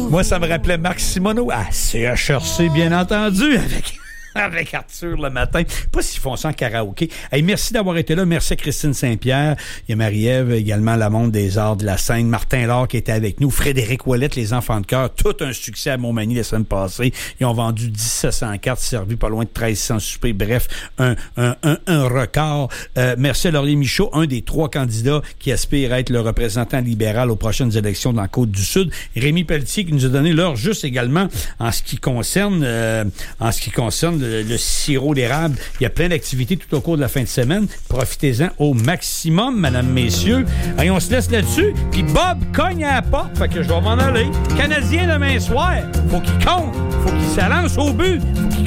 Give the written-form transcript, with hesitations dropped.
Moi, ça me rappelait Marc Simoneau à CHRC, bien entendu, avec Arthur le matin. Pas s'ils font ça en karaoké. Hey, merci d'avoir été là. Merci à Christine Saint-Pierre. Il y a Marie-Ève, également la Monde des Arts de la Scène. Martin Laure qui était avec nous. Frédéric Ouellette, les Enfants de cœur. Tout un succès à Montmagny la semaine passée. Ils ont vendu 1700 cartes, servi pas loin de 1300 soupers. Bref, un record. Merci à Laurier Michaud, un des 3 candidats qui aspire à être le représentant libéral aux prochaines élections dans la Côte-du-Sud. Rémi Pelletier qui nous a donné l'heure juste également en ce qui concerne le sirop d'érable. Il y a plein d'activités tout au cours de la fin de semaine. Profitez-en au maximum, mesdames, messieurs. Allez, on se laisse là-dessus. Puis Bob cogne à la porte. Fait que je vais m'en aller. Canadien demain soir. Faut qu'il compte. Faut qu'il s'élance au but. Faut qu'il